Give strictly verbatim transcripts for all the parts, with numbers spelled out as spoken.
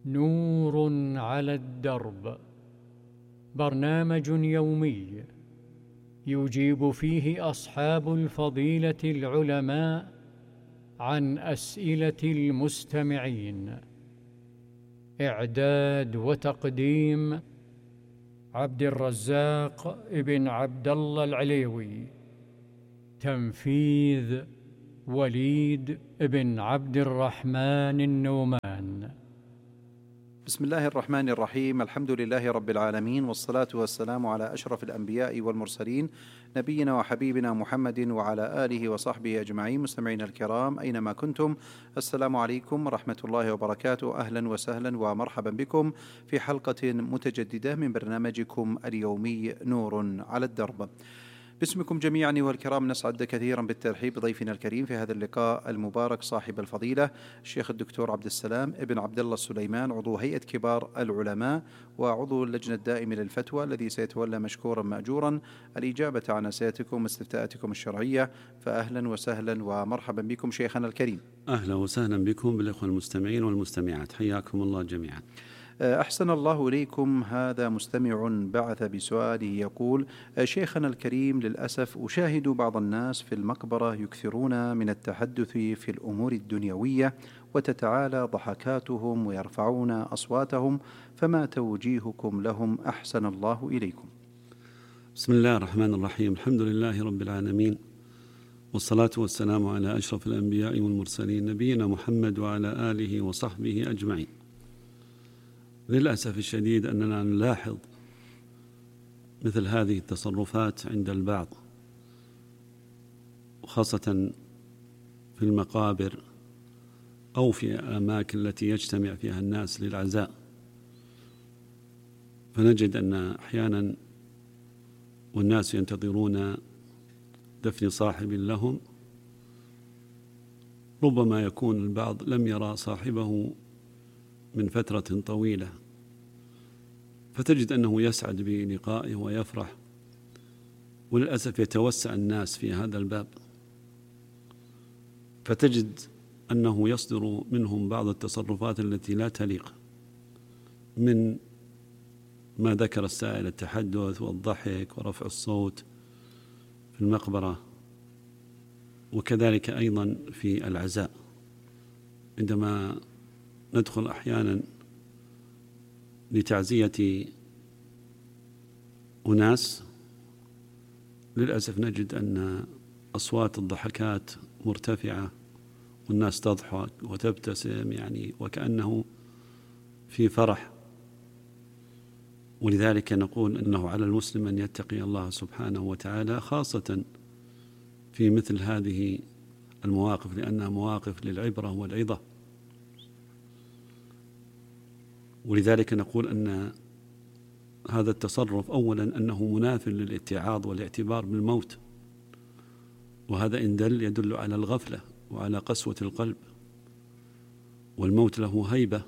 نور على الدرب، برنامج يومي يجيب فيه أصحاب الفضيلة العلماء عن أسئلة المستمعين. إعداد وتقديم عبد الرزاق ابن عبد الله العليوي. تنفيذ وليد ابن عبد الرحمن النومان. بسم الله الرحمن الرحيم. الحمد لله رب العالمين، والصلاة والسلام على أشرف الأنبياء والمرسلين، نبينا وحبيبنا محمد وعلى آله وصحبه أجمعين. مستمعين الكرام أينما كنتم، السلام عليكم ورحمة الله وبركاته. أهلا وسهلا ومرحبا بكم في حلقة متجددة من برنامجكم اليومي نور على الدرب. باسمكم جميعا أيها الكرام نسعد كثيرا بالترحيب بضيفنا الكريم في هذا اللقاء المبارك، صاحب الفضيلة الشيخ الدكتور عبد السلام ابن عبد الله السليمان، عضو هيئة كبار العلماء وعضو اللجنة الدائمة للفتوى، الذي سيتولى مشكورا مأجورا الإجابة عن أسئلتكم واستفتاءاتكم الشرعية. فأهلا وسهلا ومرحبا بكم شيخنا الكريم. أهلا وسهلا بكم بالإخوة المستمعين والمستمعات، حياكم الله جميعا. أحسن الله إليكم. هذا مستمع بعث بسؤاله يقول: شيخنا الكريم، للأسف أشاهد بعض الناس في المقبرة يكثرون من التحدث في الأمور الدنيوية وتتعالى ضحكاتهم ويرفعون أصواتهم، فما توجيهكم لهم أحسن الله إليكم؟ بسم الله الرحمن الرحيم. الحمد لله رب العالمين، والصلاة والسلام على أشرف الأنبياء والمرسلين، نبينا محمد وعلى آله وصحبه أجمعين. للأسف الشديد أننا نلاحظ مثل هذه التصرفات عند البعض، وخاصة في المقابر أو في الأماكن التي يجتمع فيها الناس للعزاء. فنجد أن أحيانا والناس ينتظرون دفن صاحب لهم، ربما يكون البعض لم يرى صاحبه من فترة طويلة، فتجد أنه يسعد بلقائه ويفرح، وللأسف يتوسع الناس في هذا الباب، فتجد أنه يصدر منهم بعض التصرفات التي لا تليق، من ما ذكر السائل التحدث والضحك ورفع الصوت في المقبرة، وكذلك أيضا في العزاء. عندما ندخل أحيانا لتعزية أناس، للأسف نجد أن أصوات الضحكات مرتفعة والناس تضحك وتبتسم، يعني وكأنه في فرح. ولذلك نقول أنه على المسلم أن يتقي الله سبحانه وتعالى، خاصة في مثل هذه المواقف، لأنها مواقف للعبرة والعظة. ولذلك نقول أن هذا التصرف أولا أنه مناف للاتعاظ والاعتبار بالموت، وهذا إن دل يدل على الغفلة وعلى قسوة القلب، والموت له هيبة،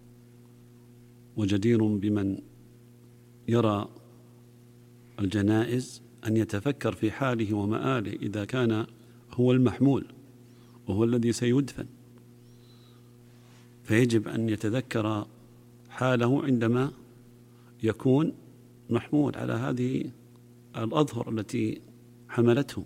وجدير بمن يرى الجنائز أن يتفكر في حاله ومآله إذا كان هو المحمول وهو الذي سيدفن، فيجب أن يتذكر حاله عندما يكون محمول على هذه الأظهر التي حملته.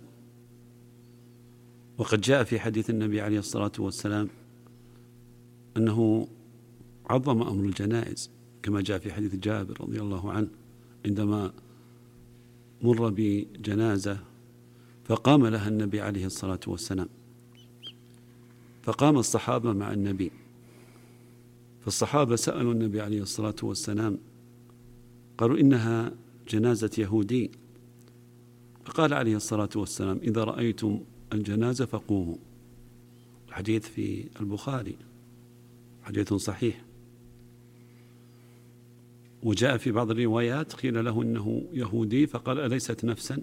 وقد جاء في حديث النبي عليه الصلاة والسلام أنه عظم أمر الجنائز، كما جاء في حديث جابر رضي الله عنه عندما مر بجنازة فقام لها النبي عليه الصلاة والسلام، فقام الصحابة مع النبي، فالصحابة سألوا النبي عليه الصلاة والسلام قالوا: إنها جنازة يهودي. فقال عليه الصلاة والسلام: إذا رأيتم الجنازة فقوموا. الحديث في البخاري، حديث صحيح. وجاء في بعض الروايات قيل له إنه يهودي فقال: أليست نفسا؟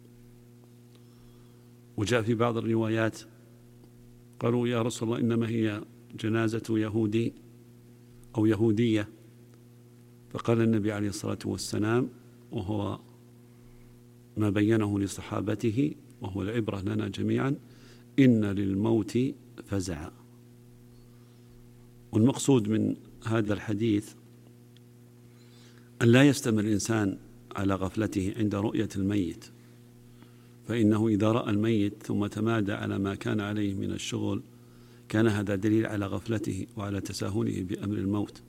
وجاء في بعض الروايات قالوا: يا رسول الله إنما هي جنازة يهودي أو يهودية. فقال النبي عليه الصلاة والسلام، وهو ما بينه لصحابته وهو العبرة لنا جميعا: إن للموت فزعا. والمقصود من هذا الحديث أن لا يستمر الإنسان على غفلته عند رؤية الميت، فإنه إذا رأى الميت ثم تمادى على ما كان عليه من الشغل كان هذا دليل على غفلته وعلى تساهله بأمر الموت.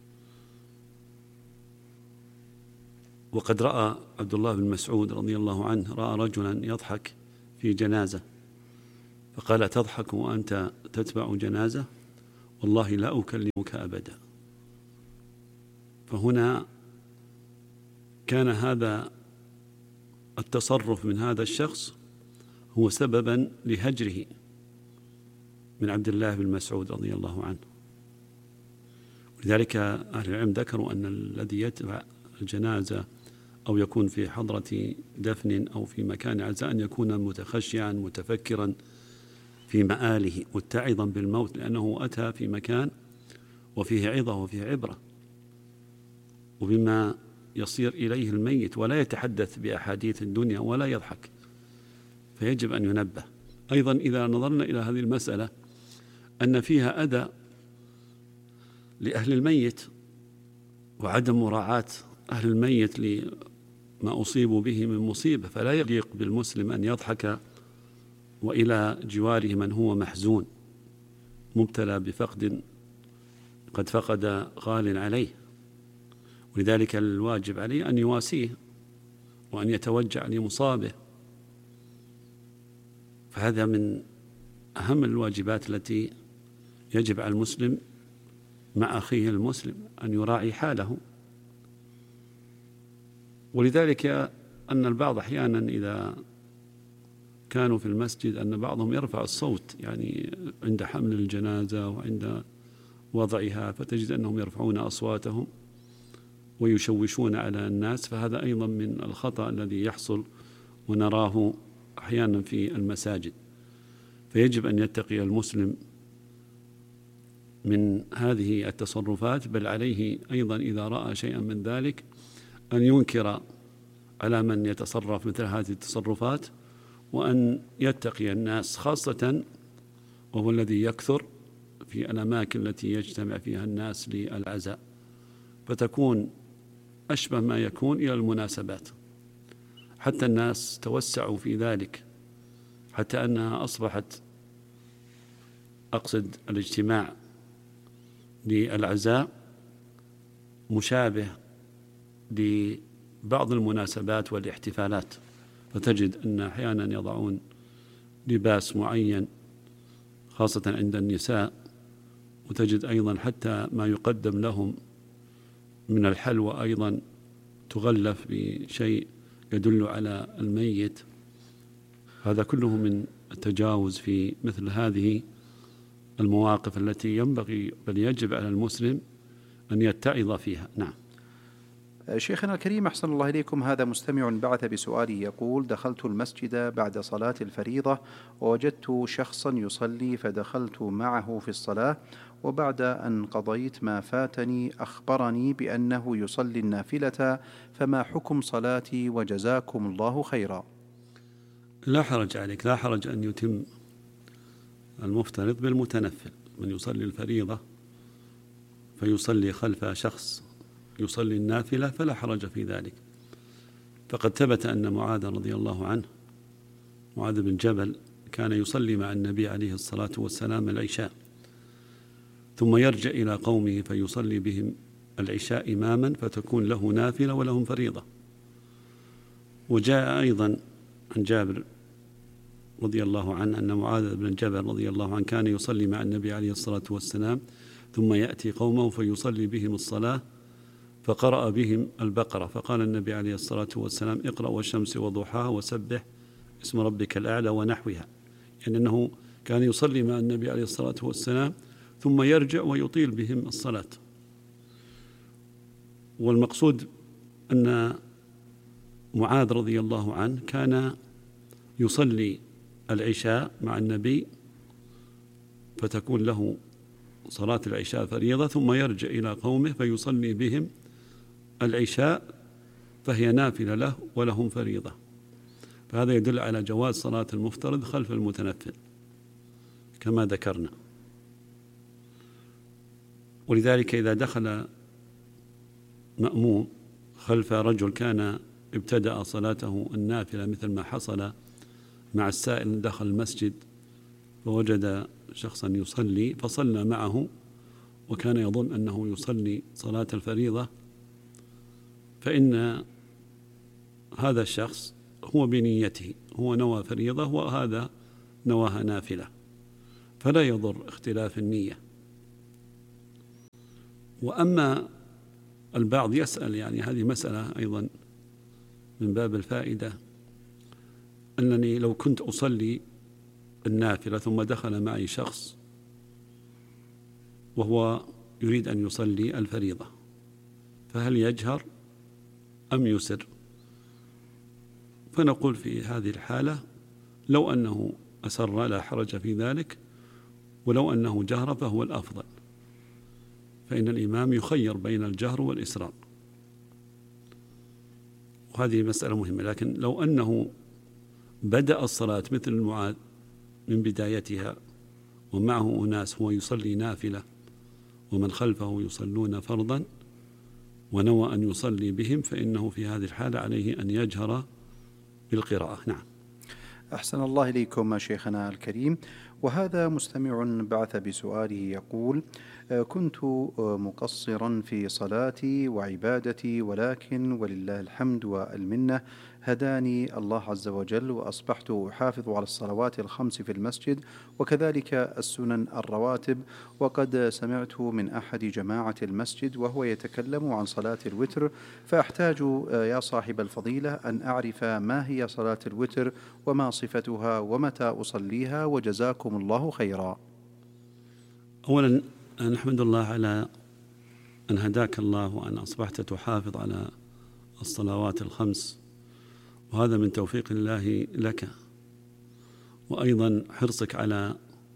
وقد رأى عبد الله بن مسعود رضي الله عنه رأى رجلا يضحك في جنازة فقال: تضحك وأنت تتبع جنازة؟ والله لا أكلمك أبدا. فهنا كان هذا التصرف من هذا الشخص هو سببا لهجره من عبد الله بن مسعود رضي الله عنه. ولذلك أهل العلم ذكروا أن الذي يتبع الجنازة أو يكون في حضرة دفن أو في مكان عزاء أن يكون متخشعا متفكرا في مآله متعظا بالموت، لأنه أتى في مكان وفيه عظة وفيه عبرة وبما يصير إليه الميت، ولا يتحدث بأحاديث الدنيا ولا يضحك، فيجب أن ينبه. أيضا إذا نظرنا إلى هذه المسألة أن فيها أذى لأهل الميت وعدم مراعاة أهل الميت لما أصيبوا به من مصيبة، فلا يليق بالمسلم أن يضحك وإلى جواره من هو محزون مبتلى بفقد قد فقد غال عليه. ولذلك الواجب عليه أن يواسيه وأن يتوجع لمصابه. فهذا من أهم الواجبات التي يجب على المسلم مع أخيه المسلم أن يراعي حاله. ولذلك أن البعض أحيانا إذا كانوا في المسجد أن بعضهم يرفع الصوت يعني عند حمل الجنازة وعند وضعها، فتجد أنهم يرفعون أصواتهم ويشوشون على الناس، فهذا أيضا من الخطأ الذي يحصل ونراه أحيانا في المساجد. فيجب أن يتقي المسلم من هذه التصرفات، بل عليه أيضا إذا رأى شيئا من ذلك أن ينكر على من يتصرف مثل هذه التصرفات، وأن يتقي الناس، خاصة وهو الذي يكثر في الأماكن التي يجتمع فيها الناس للعزاء، فتكون أشبه ما يكون إلى المناسبات. حتى الناس توسعوا في ذلك حتى أنها أصبحت أقصد الاجتماع للعزاء مشابه لبعض المناسبات والاحتفالات، فتجد أن أحيانا يضعون لباس معين خاصة عند النساء، وتجد أيضا حتى ما يقدم لهم من الحلوى أيضا تغلف بشيء يدل على الميت. هذا كله من التجاوز في مثل هذه المواقف التي ينبغي بل يجب على المسلم أن يتعظ فيها. نعم. شيخنا الكريم أحسن الله إليكم، هذا مستمع بعث بسؤاله يقول: دخلت المسجد بعد صلاة الفريضة ووجدت شخصا يصلي فدخلت معه في الصلاة، وبعد أن قضيت ما فاتني أخبرني بأنه يصلي النافلة، فما حكم صلاتي وجزاكم الله خيرا؟ لا حرج عليك، لا حرج أن يتم المفترض بالمتنفل. من يصلي الفريضة فيصلي خلف شخص يصلي النافلة فلا حرج في ذلك. فقد ثبت أن معاذ رضي الله عنه معاذ بن جبل كان يصلي مع النبي عليه الصلاة والسلام العشاء، ثم يرجع إلى قومه فيصلي بهم العشاء إماما، فتكون له نافلة ولهم فريضة. وجاء أيضا عن جابر رضي الله عنه أن معاذ بن جبل رضي الله عنه كان يصلي مع النبي عليه الصلاة والسلام ثم يأتي قومه فيصلي بهم الصلاة، فقرأ بهم البقرة، فقال النبي عليه الصلاة والسلام: اقرأ والشمس وضحاها وسبح اسم ربك الأعلى ونحوها، يعني أنه كان يصلي مع النبي عليه الصلاة والسلام ثم يرجع ويطيل بهم الصلاة. والمقصود أن معاذ رضي الله عنه كان يصلي العشاء مع النبي فتكون له صلاة العشاء فريضة، ثم يرجع إلى قومه فيصلي بهم العشاء فهي نافلة له ولهم فريضة. فهذا يدل على جواز صلاة المفترض خلف المتنفل كما ذكرنا. ولذلك إذا دخل مأموم خلف رجل كان ابتدأ صلاته النافلة مثل ما حصل مع السائل، دخل المسجد فوجد شخصا يصلي فصلى معه وكان يظن أنه يصلي صلاة الفريضة، فإن هذا الشخص هو بنيته، هو نوى فريضة وهذا نواها نافلة، فلا يضر اختلاف النية. وأما البعض يسأل، يعني هذه مسألة أيضا من باب الفائدة، أنني لو كنت أصلي النافلة ثم دخل معي شخص وهو يريد أن يصلي الفريضة، فهل يجهر أم يسر؟ فنقول في هذه الحالة لو أنه أسر لا حرج في ذلك، ولو أنه جهر فهو الأفضل، فإن الإمام يخير بين الجهر والإسرار، وهذه مسألة مهمة. لكن لو أنه بدأ الصلاة مثل المعاذ من بدايتها ومعه أناس هو يصلي نافلة ومن خلفه يصلون فرضا ونوى أن يصلي بهم، فإنه في هذه الحالة عليه أن يجهر بالقراءة. نعم. أحسن الله إليكم شيخنا الكريم. وهذا مستمع بعث بسؤاله يقول: كنت مقصرا في صلاتي وعبادتي، ولكن ولله الحمد والمنة هداني الله عز وجل وأصبحت أحافظ على الصلوات الخمس في المسجد وكذلك السنن الرواتب. وقد سمعت من أحد جماعة المسجد وهو يتكلم عن صلاة الوتر، فأحتاج يا صاحب الفضيلة أن أعرف ما هي صلاة الوتر وما صفتها ومتى أصليها، وجزاكم الله خيرا. أولا نحمد الله على أن هداك الله وأن أصبحت تحافظ على الصلوات الخمس، وهذا من توفيق الله لك، وأيضا حرصك على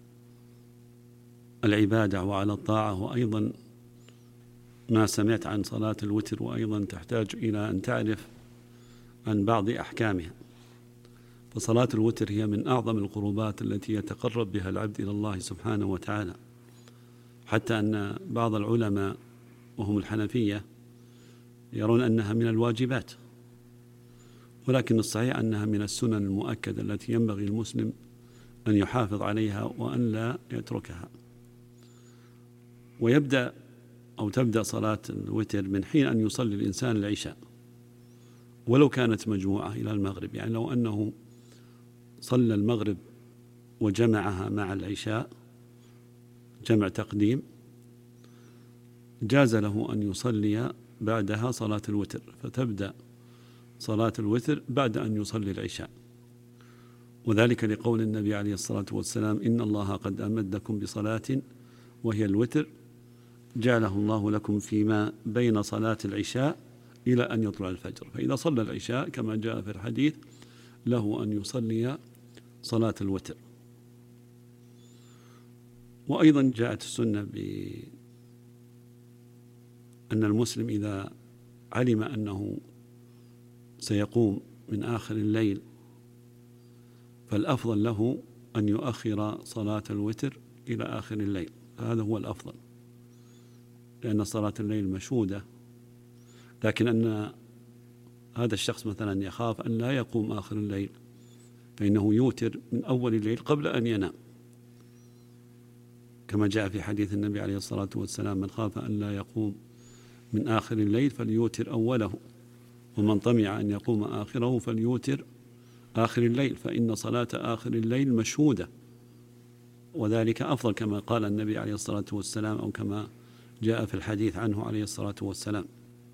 العبادة وعلى الطاعة، وأيضا ما سمعت عن صلاة الوتر، وأيضا تحتاج إلى أن تعرف عن بعض أحكامها. فصلاة الوتر هي من أعظم القربات التي يتقرب بها العبد إلى الله سبحانه وتعالى، حتى أن بعض العلماء وهم الحنفية يرون أنها من الواجبات، ولكن الصحيح أنها من السنن المؤكدة التي ينبغي المسلم أن يحافظ عليها وأن لا يتركها. ويبدأ أو تبدأ صلاة الوتر من حين أن يصلي الإنسان العشاء، ولو كانت مجموعة إلى المغرب، يعني لو أنه صلى المغرب وجمعها مع العشاء جمع تقديم، جاز له أن يصلي بعدها صلاة الوتر، فتبدأ صلاة الوتر بعد أن يصلي العشاء، وذلك لقول النبي عليه الصلاة والسلام: إن الله قد أمدكم بصلاة وهي الوتر جعله الله لكم فيما بين صلاة العشاء إلى أن يطلع الفجر. فإذا صلى العشاء كما جاء في الحديث له أن يصلي صلاة الوتر. وأيضا جاءت السنة بأن المسلم إذا علم أنه سيقوم من آخر الليل فالأفضل له أن يؤخر صلاة الوتر إلى آخر الليل، هذا هو الأفضل، لأن صلاة الليل مشهودة. لكن أن هذا الشخص مثلا يخاف أن لا يقوم آخر الليل، فإنه يوتر من أول الليل قبل أن ينام، كما جاء في حديث النبي عليه الصلاة والسلام: من خاف أن لا يقوم من آخر الليل فليوتر أوله، ومن طمع أن يقوم آخره فليوتر آخر الليل، فإن صلاة آخر الليل مشهودة، وذلك أفضل كما قال النبي عليه الصلاة والسلام، أو كما جاء في الحديث عنه عليه الصلاة والسلام.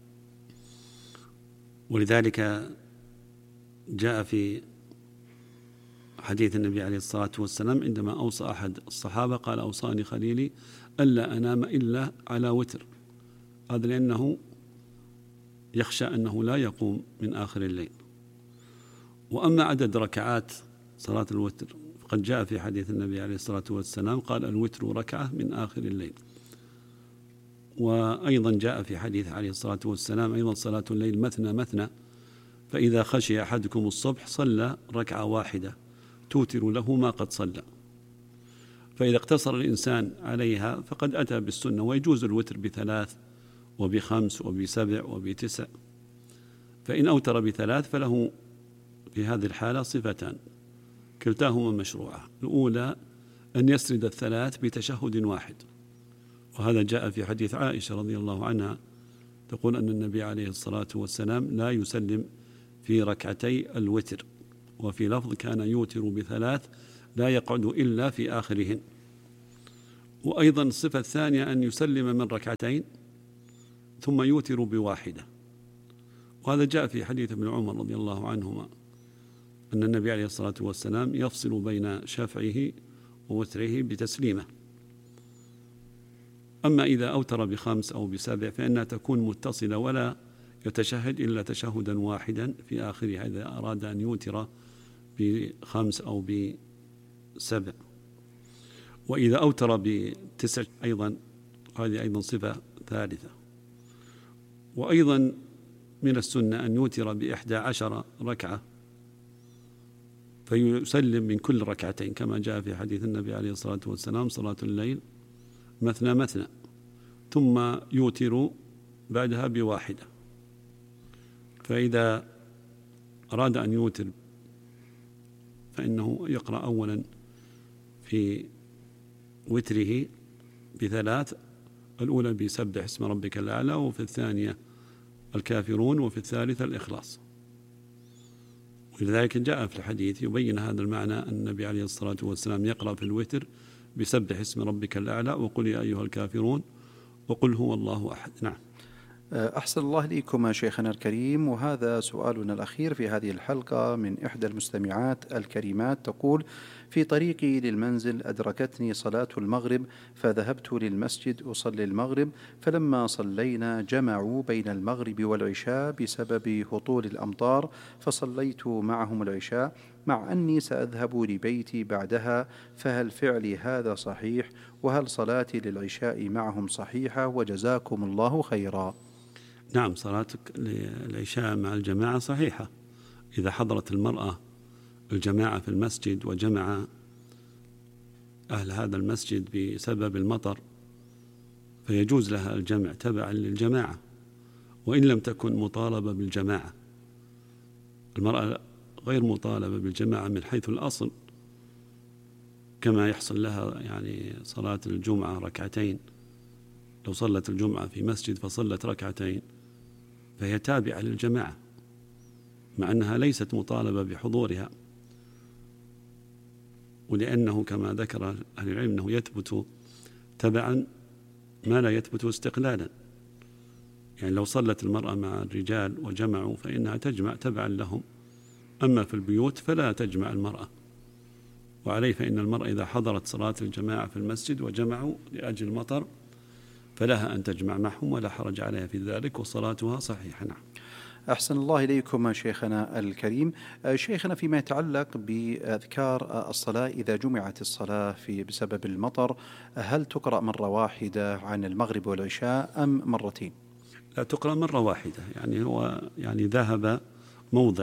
ولذلك جاء في حديث النبي عليه الصلاة والسلام عندما أوصى أحد الصحابة قال: أوصاني خليلي ألا أنام إلا على وتر، هذا لأنه يخشى أنه لا يقوم من آخر الليل. وأما عدد ركعات صلاة الوتر فقد جاء في حديث النبي عليه الصلاة والسلام قال: الوتر ركعة من آخر الليل. وأيضا جاء في حديث عليه الصلاة والسلام أيضا: صلاة الليل مثنى مثنى، فإذا خشي أحدكم الصبح صلى ركعة واحدة توتر له ما قد صلى. فإذا اقتصر الإنسان عليها فقد أتى بالسنة. ويجوز الوتر بثلاث وبخمس وبسبع وبتسع. فإن أوتر بثلاث فله في هذه الحالة صفتان كلتاهما مشروعة. الأولى أن يسرد الثلاث بتشهد واحد، وهذا جاء في حديث عائشة رضي الله عنها تقول أن النبي عليه الصلاة والسلام لا يسلم في ركعتي الوتر، وفي لفظ كان يوتر بثلاث لا يقعد إلا في آخرهن. وأيضا الصفة الثانية أن يسلم من ركعتين ثم يوتر بواحدة، وهذا جاء في حديث ابن عمر رضي الله عنهما أن النبي عليه الصلاة والسلام يفصل بين شفعه ووتره بتسليمه. أما إذا أوتر بخمس أو بسبع فإنها تكون متصلة ولا يتشهد إلا تشهدا واحدا في آخرها إذا أراد أن يوتر بخمس أو بسبع. وإذا أوتر بتسع أيضا هذه أيضا صفة ثالثة. وأيضا من السنة أن يوتر بإحدى عشر ركعة فيسلم من كل ركعتين كما جاء في حديث النبي عليه الصلاة والسلام صلاة الليل مثنى مثنى، ثم يوتر بعدها بواحدة. فإذا أراد أن يوتر فإنه يقرأ أولا في وتره بثلاث، الأولى بسبح اسم ربك الأعلى، وفي الثانية الكافرون، وفي الثالثة الإخلاص. ولذلك جاء في الحديث يبين هذا المعنى أن النبي عليه الصلاة والسلام يقرأ في الوتر بسبح اسم ربك الأعلى وقل يا أيها الكافرون وقل هو الله أحد. نعم. أحسن الله إليكم شيخنا الكريم. وهذا سؤالنا الأخير في هذه الحلقة من إحدى المستمعات الكريمات تقول: في طريقي للمنزل أدركتني صلاة المغرب فذهبت للمسجد أصلي المغرب، فلما صلينا جمعوا بين المغرب والعشاء بسبب هطول الأمطار فصليت معهم العشاء مع أني سأذهب لبيتي بعدها، فهل فعلي هذا صحيح؟ وهل صلاتي للعشاء معهم صحيحة؟ وجزاكم الله خيرا. نعم، صلاتك للعشاء مع الجماعة صحيحة إذا حضرت المرأة الجماعة في المسجد وجمع أهل هذا المسجد بسبب المطر فيجوز لها الجمع تبعا للجماعة، وإن لم تكن مطالبة بالجماعة. المرأة غير مطالبة بالجماعة من حيث الأصل، كما يحصل لها يعني صلاة الجمعة ركعتين، لو صلت الجمعة في مسجد فصلت ركعتين فهي تابعة للجماعة مع أنها ليست مطالبة بحضورها. ولأنه كما ذكر أهل العلم أنه يثبت تبعا ما لا يثبت استقلالا، يعني لو صلت المرأة مع الرجال وجمعوا فإنها تجمع تبعا لهم، أما في البيوت فلا تجمع المرأة. وعليه فإن المرأة إذا حضرت صلاة الجماعة في المسجد وجمعوا لأجل المطر فلها أن تجمع معهم ولا حرج عليها في ذلك وصلاتها صحيحة. نعم. أحسن الله إليكم شيخنا الكريم. شيخنا، فيما يتعلق بأذكار الصلاة إذا جمعت الصلاة في بسبب المطر، هل تقرأ مرة واحدة عن المغرب والعشاء أم مرتين؟ لا، تقرأ مرة واحدة. يعني هو يعني ذهب موضع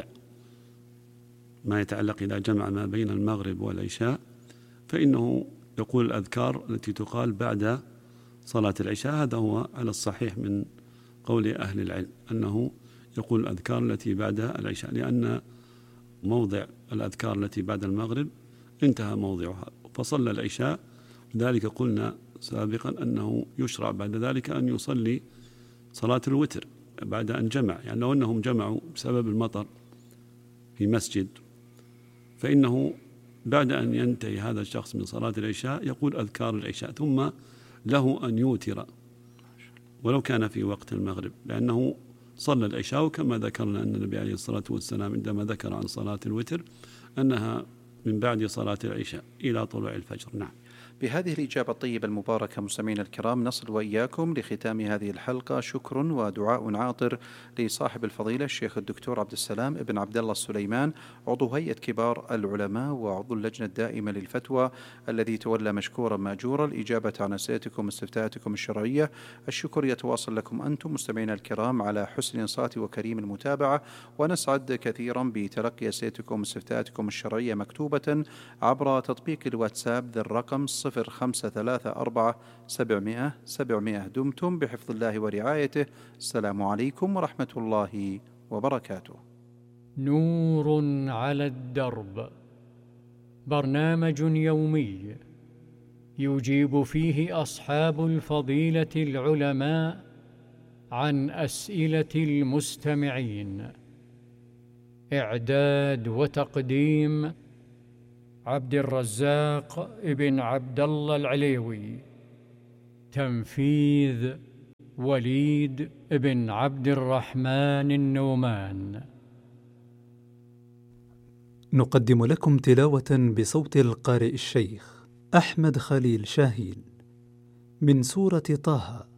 ما يتعلق إذا جمع ما بين المغرب والعشاء فإنه يقول الأذكار التي تقال بعد صلاة العشاء. هذا هو على الصحيح من قول أهل العلم أنه يقول الأذكار التي بعد العشاء، لأن موضع الأذكار التي بعد المغرب انتهى موضعها فصلى العشاء. لذلك قلنا سابقا أنه يشرع بعد ذلك أن يصلي صلاة الوتر بعد أن جمع، يعني لو أنهم جمعوا بسبب المطر في مسجد فإنه بعد أن ينتهي هذا الشخص من صلاة العشاء يقول أذكار العشاء، ثم له أن يوتر ولو كان في وقت المغرب، لأنه صلى العشاء. كما ذكرنا أن النبي عليه الصلاة والسلام عندما ذكر عن صلاة الوتر أنها من بعد صلاة العشاء إلى طلوع الفجر. نعم. بهذه الإجابة الطيبة المباركة مستمعينا الكرام نصل وإياكم لختام هذه الحلقة. شكر ودعاء عاطر لصاحب الفضيلة الشيخ الدكتور عبد السلام بن عبد الله السليمان، عضو هيئة كبار العلماء وعضو اللجنة الدائمة للفتوى، الذي تولى مشكورا مأجورا الإجابة عن أسئلتكم واستفتاءاتكم الشرعية. الشكر يتواصل لكم أنتم مستمعينا الكرام على حسن إنصات وكريم المتابعة، ونسعد كثيرا بتلقي أسئلتكم واستفتاءاتكم الشرعية مكتوبة عبر تطبيق الواتساب ذي الرقم صفر خمسة ثلاثة أربعة سبعمائة سبعمائة. دمتم بحفظ الله ورعايته. السلام عليكم ورحمة الله وبركاته. نور على الدرب، برنامج يومي يجيب فيه أصحاب الفضيلة العلماء عن أسئلة المستمعين. إعداد وتقديم عبد الرزاق ابن عبد الله العليوي. تنفيذ وليد ابن عبد الرحمن النومان. نقدم لكم تلاوة بصوت القارئ الشيخ أحمد خليل شاهين من سورة طه